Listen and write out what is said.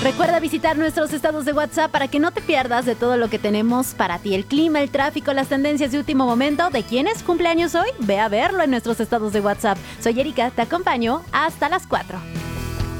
Recuerda visitar nuestros estados de WhatsApp para que no te pierdas de todo lo que tenemos para ti. El clima, el tráfico, las tendencias de último momento. ¿De quién es cumpleaños hoy? Ve a verlo en nuestros estados de WhatsApp. Soy Erika, te acompaño hasta las 4.